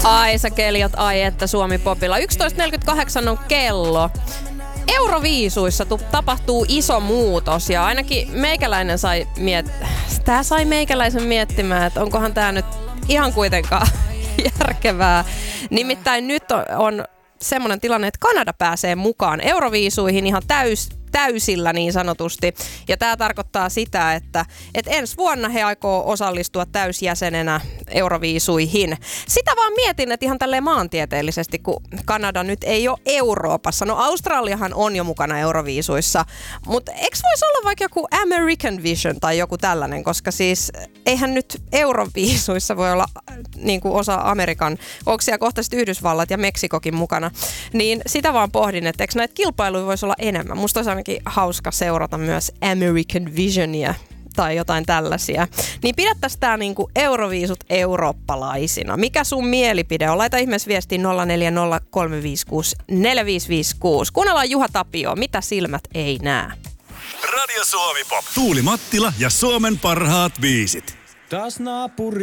Ai sä Keliot, ai että Suomi-popilla. 11.48 on kello. Euroviisuissa tapahtuu iso muutos ja ainakin meikäläinen sai meikäläisen miettimään, että onkohan tää nyt ihan kuitenkaan järkevää. Nimittäin nyt on semmoinen tilanne, että Kanada pääsee mukaan Euroviisuihin ihan täysillä niin sanotusti. Ja tämä tarkoittaa sitä, että ensi vuonna he aikoo osallistua täysjäsenenä Euroviisuihin. Sitä vaan mietin, että ihan tälleen maantieteellisesti, kun Kanada nyt ei ole Euroopassa. No Australiahan on jo mukana Euroviisuissa, mutta eikö voisi olla vaikka joku American Vision tai joku tällainen, koska siis eihän nyt Euroviisuissa voi olla niin kuin osa Amerikan, onko siellä kohta sitten Yhdysvallat ja Meksikokin mukana, niin sitä vaan pohdin, että eikö näitä kilpailuja voisi olla enemmän. Musta olisi ainakin hauska seurata myös American Visionia tai jotain tällaisia. Niin pidättäisiin tää niinku Euroviisut eurooppalaisina. Mikä sun mielipide on? Laita ihmeessä viestiin 0403564556. Kuunnellaan Juha Tapio, mitä silmät ei näe. Radio Suomi Pop. Tuuli Mattila ja Suomen parhaat biisit. Taas naapuri